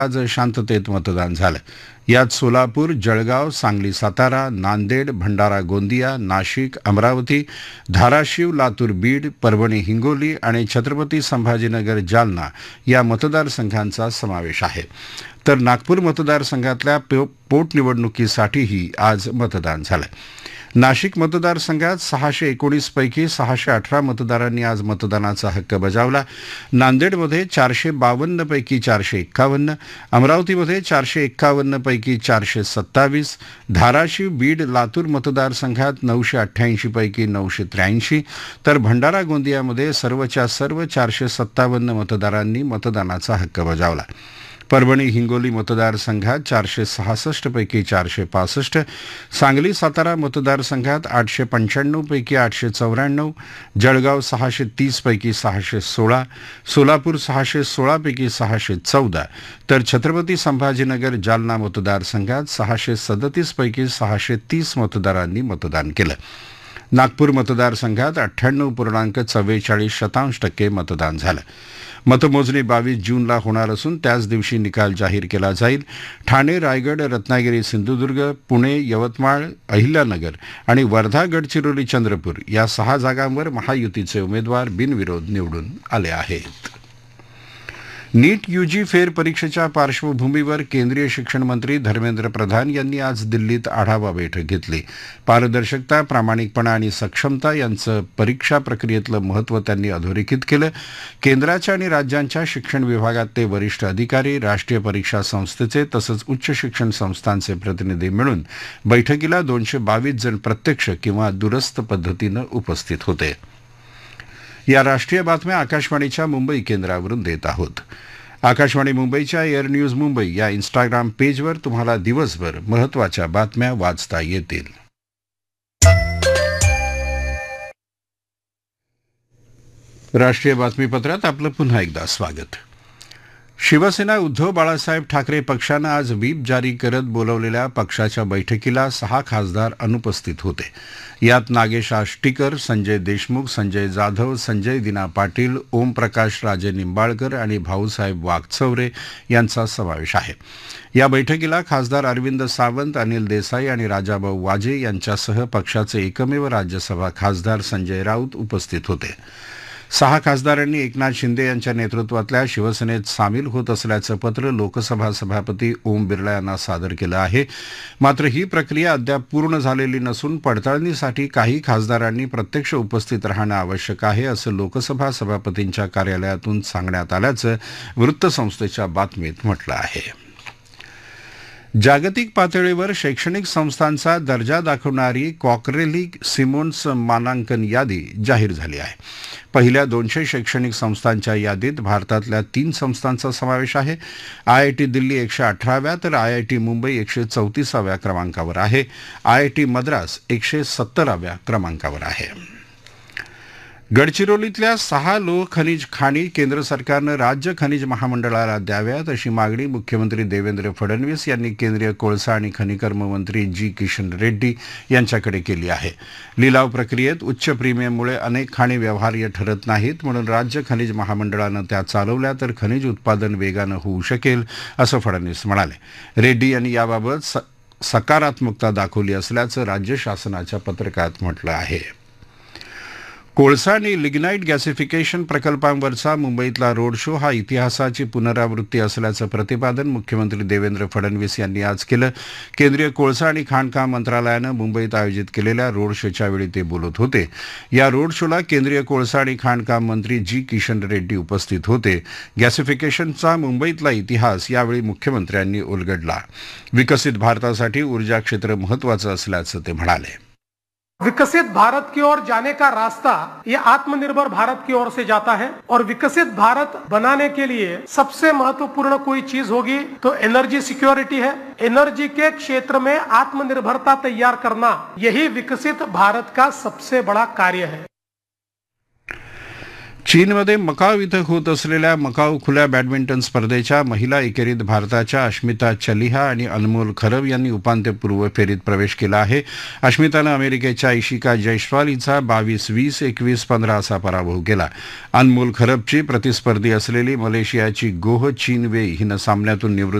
आज शांततेत मतदान झालं. यात सोलापूर, जळगाव, सांगली, सातारा, नांदेड, भंडारा, गोंदिया, नाशिक, अमरावती, धाराशिव, लातूर, बीड, परभणी, हिंगोली आणि छत्रपती संभाजीनगर, जालना या मतदारसंघांचा समावेश आहे. तर नागपूर मतदारसंघातल्या पोटनिवडणुकीसाठीही आज मतदान झालं. नाशिक मतदारसंघात 619 पैकी 618 मतदारांनी आज मतदानाचा हक्क बजावला. नांदेडमध्ये 452 पैकी 451, अमरावतीमध्ये 451 पैकी 427, धाराशिव, बीड, लातूर मतदारसंघात 988 पैकी 983, तर भंडारा, गोंदियामध्ये सर्वच्या सर्व 457 मतदारांनी मतदानाचा हक्क बजावला. परभणी, हिंगोली मतदारसंघात 466 पैकी 465, सांगली, सातारा मतदारसंघात 895 पैकी 894, जळगाव 630 पैकी 616, सोलापूर 616 पैकी 614, तर छत्रपती संभाजीनगर, जालना मतदारसंघात 637 पैकी 630 मतदारांनी मतदान केलं. नागपूर मतदारसंघात 98.44% मतदान झालं. मतमोजणी 22 जूनला होणार असून त्याच दिवशी निकाल जाहीर केला जाईल. ठाणे, रायगड, रत्नागिरी, सिंधुदुर्ग, पुणे, यवतमाळ, अहिल्यानगर आणि वर्धा, गडचिरोली, चंद्रपूर या 6 जागांवर महायुतीचे उमेदवार बिनविरोध निवडून आले आहेत. नीट यूजी फेर परीक्षेच्या पार्श्वभूमीवर केंद्रीय शिक्षण मंत्री धर्मेंद्र प्रधान यांनी आज दिल्लीत आढावा बैठक घेतली. पारदर्शकता, प्रामाणिकपणा आणि सक्षमता यांचं परीक्षा प्रक्रियेतलं महत्त्व त्यांनी अधोरेखित केलं. केंद्राच्या आणि राज्यांच्या शिक्षण विभागातले वरिष्ठ अधिकारी, राष्ट्रीय परीक्षा संस्थेचे तसंच उच्च शिक्षण संस्थांचे प्रतिनिधी मिळून बैठकीला 222 जण प्रत्यक्ष किंवा दूरस्थ पद्धतीनं उपस्थित होते. या राष्ट्रीय बातम्या आकाशवाणीच्या मुंबई केंद्रावरून देत आहोत. आकाशवाणी मुंबईच्या एअर न्यूज मुंबई या इंस्टाग्राम पेजवर तुम्हाला दिवसभर महत्त्वाच्या बातम्या वाचता येतील. राष्ट्रीय बातमीपत्रात आपलं पुन्हा एकदा स्वागत. शिवसेना उद्धव बाळासाहेब ठाकरे पक्षानं आज व्हीप जारी करत बोलवलेल्या पक्षाच्या बैठकीला 6 खासदार अनुपस्थित होते. यात नागेश आष्टीकर, संजय देशमुख, संजय जाधव, संजय दिना पाटील, ओमप्रकाश राजे निंबाळकर आणि भाऊसाहेब वाकचौरे यांचा समावेश आहे. या बैठकीला खासदार अरविंद सावंत, अनिल देसाई आणि राजाभाऊ वाजे यांच्यासह पक्षाचे एकमेव राज्यसभा खासदार संजय राऊत उपस्थित होते. 6 खासदारांनी एकनाथ शिंदे यांच्या नेतृत्वातल्या शिवसेनेत सामील होत असल्याचं पत्र लोकसभा सभापती ओम बिर्ला यांना सादर केलं आहे. मात्र ही प्रक्रिया अद्याप पूर्ण झालेली नसून पडताळणीसाठी काही खासदारांनी प्रत्यक्ष उपस्थित राहणं आवश्यक आहे, असं लोकसभा सभापतींच्या कार्यालयातून सांगण्यात आल्याचं वृत्तसंस्थेच्या बातमीत म्हटलं आहे. जागतिक पातळीवर शैक्षणिक संस्थांचा दर्जा दाखवणारी कॉकरेली सिमोन्स मानांकन यादी जाहीर झाली आहे. पहिल्या 200 शैक्षणिक संस्थांच्या यादीत भारतातल्या 3 संस्थांचा समावेश आहे. IIT दिल्ली 118व्या तर IIT मुंबई 134व्या क्रमांकावर आहे. IIT मद्रास 170व्या क्रमांकावर आहे. गडचिरोलीतल्या 6 लोह खनिज खाणी केंद्र सरकारनं राज्य खनिज महामंडळाला द्याव्यात अशी मागणी मुख्यमंत्री देवेंद्र फडणवीस यांनी केंद्रीय कोळसा आणि खनिकर्म मंत्री जी किशन रेड्डी यांच्याकडे केली आहे. लिलाव प्रक्रियेत उच्च प्रीमियममुळे अनेक खाणी व्यवहार्य ठरत नाहीत, म्हणून राज्य खनिज महामंडळानं त्या चालवल्या तर खनिज उत्पादन वेगानं होऊ शकेल, असं फडणवीस म्हणाले. रेड्डी यांनी याबाबत सकारात्मकता दाखवली असल्याचं राज्य शासनाच्या पत्रकात म्हटलं आहे. कोळसा आणि लिग्नाईट गॅसिफिकेशन प्रकल्पांवरचा मुंबईतला रोड शो हा इतिहासाची पुनरावृत्ती असल्याचं प्रतिपादन मुख्यमंत्री देवेंद्र फडणवीस यांनी आज केलं. केंद्रीय कोळसा आणि खाणकाम मंत्रालयानं मुंबईत आयोजित केलेल्या रोड शोच्या वेळी ते बोलत होते. या रोड शोला केंद्रीय कोळसा आणि खाणकाम मंत्री जी किशन रेड्डी उपस्थित होते. गॅसिफिकेशनचा मुंबईतला इतिहास यावेळी मुख्यमंत्र्यांनी उलगडला. विकसित भारतासाठी ऊर्जा क्षेत्र महत्त्वाचं असल्याचं ते म्हणाले. विकसित भारत की ओर जाने का रास्ता ये आत्मनिर्भर भारत की ओर से जाता है और विकसित भारत बनाने के लिए सबसे महत्वपूर्ण कोई चीज होगी तो एनर्जी सिक्योरिटी है. एनर्जी के क्षेत्र में आत्मनिर्भरता तैयार करना यही विकसित भारत का सबसे बड़ा कार्य है. चीनमध्ये मकाव इथं होत असलेल्या मकाव खुल्या बॅडमिंटन स्पर्धेच्या महिला एकेरीत भारताच्या अश्मिता चलिहा आणि अनमोल खरब यांनी उपांत्यपूर्व फेरीत प्रवेश केला आहे. अश्मितानं अमेरिकेच्या इशिका जयस्वाल हिचा 22-20, 21-15 असा पराभव केला. अनमोल खरबची प्रतिस्पर्धी असलेली मलेशियाची गोह चीन वेई हिनं सामन्यातून निवृत्त